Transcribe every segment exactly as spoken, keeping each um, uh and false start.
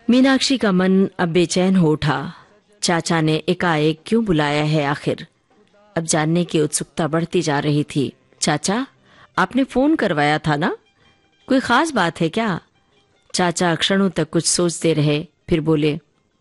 मीनाक्षी का मन अब बेचैन हो उठा। चाचा ने एकाएक क्यों बुलाया है आखिर? अब जानने की उत्सुकता बढ़ती जा रही थी। चाचा, आपने फोन करवाया था ना? कोई खास बात है क्या? चाचा क्षणों तक कुछ सोचते रहे, फिर बोले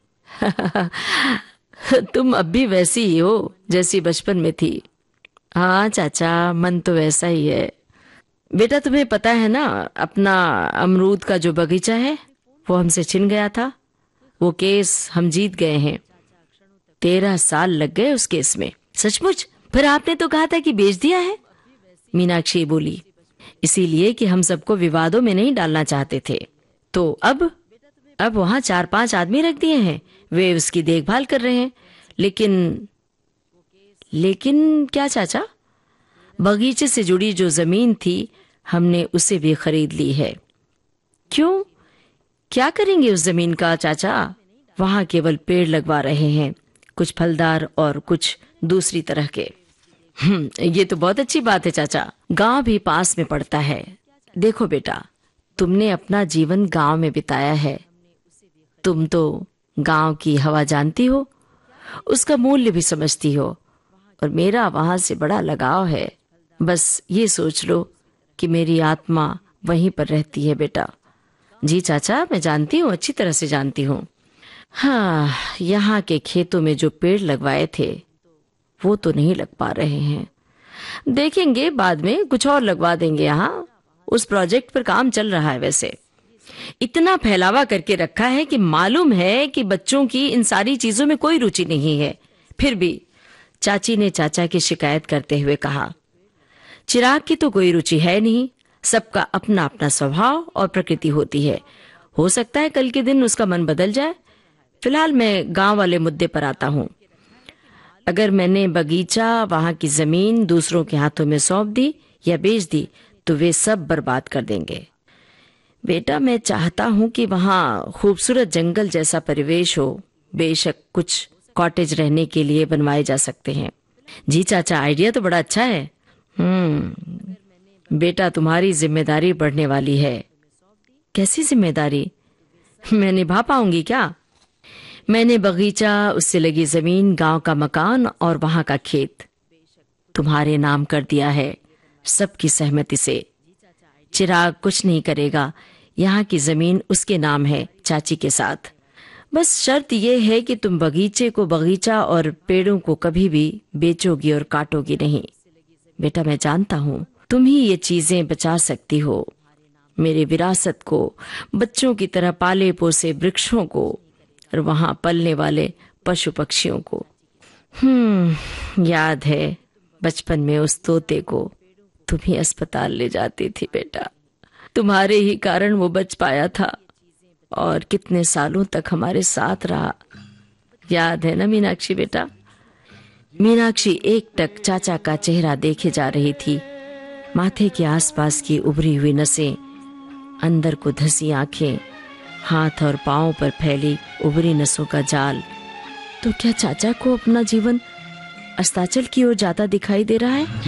तुम अब भी वैसी ही हो जैसी बचपन में थी। हाँ चाचा, मन तो वैसा ही है। बेटा, तुम्हें पता है ना, अपना अमरूद का जो बगीचा है वो हमसे छिन गया था। वो केस हम जीत गए हैं। तेरह साल लग गए उस केस में। सचमुच? फिर आपने तो कहा था कि बेच दिया है। मीनाक्षी बोली, इसीलिए कि हम सबको विवादों में नहीं डालना चाहते थे। तो अब अब वहां चार पांच आदमी रख दिए हैं, वे उसकी देखभाल कर रहे हैं। लेकिन लेकिन क्या चाचा? बगीचे से जुड़ी जो जमीन थी हमने उसे भी खरीद ली है। क्यों? क्या करेंगे उस जमीन का चाचा? वहां केवल पेड़ लगवा रहे हैं, कुछ फलदार और कुछ दूसरी तरह के। हम्म, ये तो बहुत अच्छी बात है चाचा। गांव भी पास में पड़ता है। देखो बेटा, तुमने अपना जीवन गांव में बिताया है। तुम तो गांव की हवा जानती हो, उसका मूल्य भी समझती हो, और मेरा वहां से बड़ा लगाव है। बस ये सोच लो कि मेरी आत्मा वहीं पर रहती है बेटा। जी चाचा, मैं जानती हूँ, अच्छी तरह से जानती हूँ। हाँ, यहाँ के खेतों में जो पेड़ लगवाए थे वो तो नहीं लग पा रहे हैं। देखेंगे, बाद में कुछ और लगवा देंगे। यहाँ उस प्रोजेक्ट पर काम चल रहा है। वैसे इतना फैलावा करके रखा है कि मालूम है कि बच्चों की इन सारी चीजों में कोई रुचि नहीं है। फिर भी चाची ने चाचा की शिकायत करते हुए कहा, चिराग की तो कोई रुचि है नहीं। सबका अपना अपना स्वभाव और प्रकृति होती है। हो सकता है कल के दिन उसका मन बदल जाए। फिलहाल मैं गांव वाले मुद्दे पर आता हूँ। अगर मैंने बगीचा, वहां की जमीन दूसरों के हाथों में सौंप दी या बेच दी तो वे सब बर्बाद कर देंगे। बेटा, मैं चाहता हूं कि वहां खूबसूरत जंगल जैसा परिवेश हो। बेशक कुछ कॉटेज रहने के लिए बनवाए जा सकते हैं। जी चाचा, आइडिया तो बड़ा अच्छा है। हम्म बेटा, तुम्हारी जिम्मेदारी बढ़ने वाली है। कैसी जिम्मेदारी? मैं निभा पाऊंगी क्या? मैंने बगीचा, उससे लगी जमीन, गांव का मकान और वहां का खेत तुम्हारे नाम कर दिया है, सबकी सहमति से। चिराग कुछ नहीं करेगा। यहाँ की जमीन उसके नाम है, चाची के साथ। बस शर्त यह है कि तुम बगीचे को बगीचा और पेड़ों को कभी भी बेचोगी और काटोगी नहीं। बेटा, मैं जानता हूँ तुम ही ये चीजें बचा सकती हो। मेरे विरासत को, बच्चों की तरह पाले पोसे वृक्षों को और वहां पलने वाले पशु पक्षियों को। हम्म याद है बचपन में उस तोते को तुम ही अस्पताल ले जाती थी बेटा। तुम्हारे ही कारण वो बच पाया था और कितने सालों तक हमारे साथ रहा। याद है ना मीनाक्षी बेटा? मीनाक्षी एकटक चाचा का चेहरा देखे जा रही थी। माथे के आसपास की उभरी हुई नसें, अंदर को धसी आंखें, हाथ और पांव पर फैली उभरी नसों का जाल। तो क्या चाचा को अपना जीवन अस्ताचल की ओर जाता दिखाई दे रहा है?